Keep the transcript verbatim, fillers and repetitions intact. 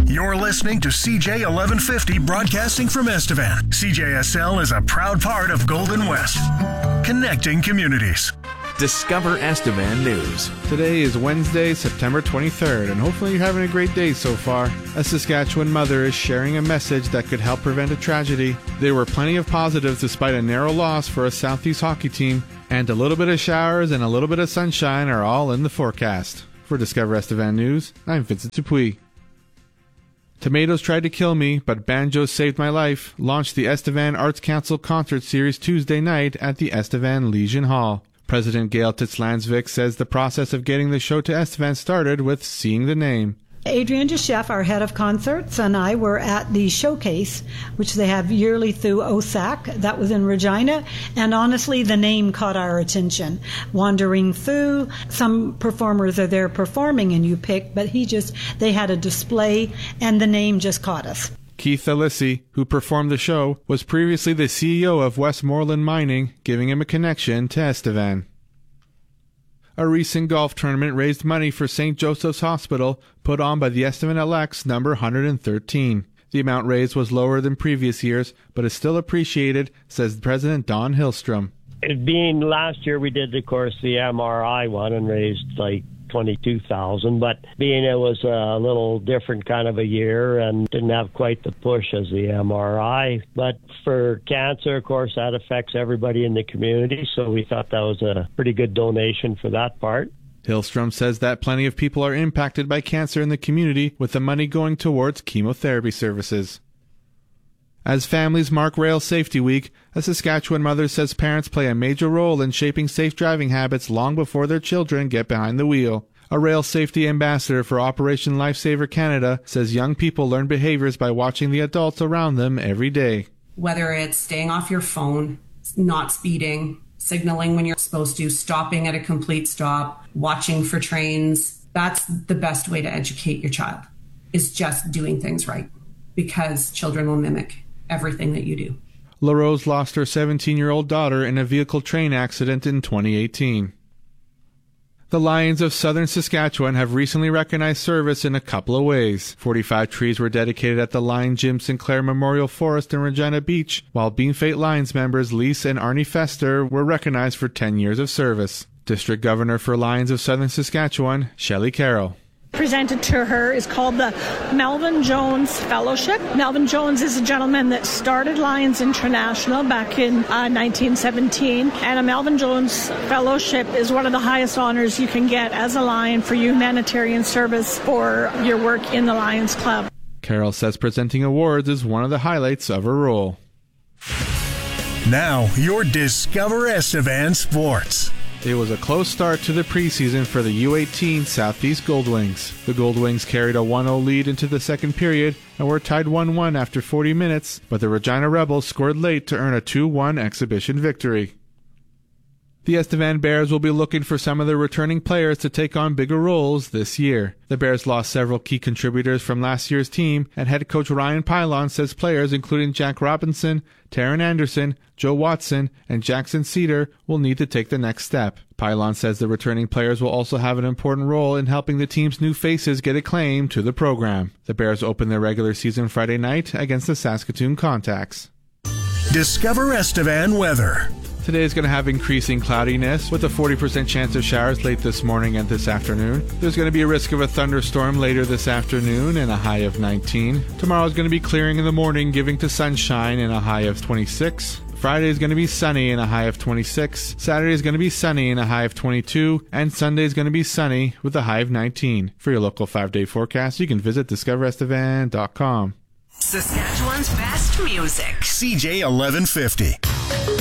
You're listening to C J eleven fifty broadcasting from Estevan. C J S L is a proud part of Golden West, connecting communities. Discover Estevan News. Today is Wednesday, September twenty-third, and hopefully you're having a great day so far. A Saskatchewan mother is sharing a message that could help prevent a tragedy. There were plenty of positives despite a narrow loss for a Southeast hockey team, and a little bit of showers and a little bit of sunshine are all in the forecast. For Discover Estevan News, I'm Vincent Dupuis. Tomatoes Tried to Kill Me, but Banjos Saved My Life launched the Estevan Arts Council concert series Tuesday night at the Estevan Legion Hall. President Gail Titz-Lansvik says the process of getting the show to Estevan started with seeing the name. Adrian DeChef, our head of concerts, and I were at the showcase, which they have yearly through O S A C. That was in Regina, and honestly, the name caught our attention. Wandering Through, some performers are there performing, and you pick, but he just, they had a display, and the name just caught us. Keith Alessi, who performed the show, was previously the C E O of Westmoreland Mining, giving him a connection to Estevan. A recent golf tournament raised money for Saint Joseph's Hospital, put on by the Estevan Elects number one hundred thirteen. The amount raised was lower than previous years, but is still appreciated, says President Don Hillstrom. It being last year, we did, of course, the M R I one and raised like twenty-two thousand, but being it was a little different kind of a year and didn't have quite the push as the M R I. But for cancer, of course, that affects everybody in the community, so we thought that was a pretty good donation for that part. Hillstrom says that plenty of people are impacted by cancer in the community, with the money going towards chemotherapy services. As families mark Rail Safety Week, a Saskatchewan mother says parents play a major role in shaping safe driving habits long before their children get behind the wheel. A rail safety ambassador for Operation Lifesaver Canada says young people learn behaviors by watching the adults around them every day. Whether it's staying off your phone, not speeding, signaling when you're supposed to, stopping at a complete stop, watching for trains, that's the best way to educate your child, is just doing things right, because children will mimic everything that you do. LaRose lost her seventeen-year-old daughter in a vehicle train accident in twenty eighteen. The Lions of Southern Saskatchewan have recently recognized service in a couple of ways. forty-five trees were dedicated at the Lion Jim Sinclair Memorial Forest in Regina Beach, while Bean Fate Lions members Lise and Arnie Fester were recognized for ten years of service. District Governor for Lions of Southern Saskatchewan, Shelley Carroll. Presented to her is called the Melvin Jones Fellowship. Melvin Jones is a gentleman that started Lions International back in uh, nineteen seventeen, and a Melvin Jones Fellowship is one of the highest honors you can get as a Lion for humanitarian service for your work in the Lions Club. Carroll says presenting awards is one of the highlights of her role. Now, your Discover Estevan Sports. It was a close start to the preseason for the U eighteen Southeast Goldwings. The Goldwings carried a one oh lead into the second period and were tied one one after forty minutes, but the Regina Rebels scored late to earn a two one exhibition victory. The Estevan Bears will be looking for some of their returning players to take on bigger roles this year. The Bears lost several key contributors from last year's team, and head coach Ryan Pylon says players including Jack Robinson, Taryn Anderson, Joe Watson, and Jackson Cedar will need to take the next step. Pylon says the returning players will also have an important role in helping the team's new faces get acclaim to the program. The Bears open their regular season Friday night against the Saskatoon Contacts. Discover Estevan weather. Today is going to have increasing cloudiness with a forty percent chance of showers late this morning and this afternoon. There's going to be a risk of a thunderstorm later this afternoon and a high of nineteen. Tomorrow is going to be clearing in the morning, giving to sunshine and a high of twenty-six. Friday is going to be sunny and a high of twenty-six. Saturday is going to be sunny and a high of twenty-two. And Sunday is going to be sunny with a high of nineteen. For your local five-day forecast, you can visit discover estevan dot com. Saskatchewan's best music. C J eleven fifty.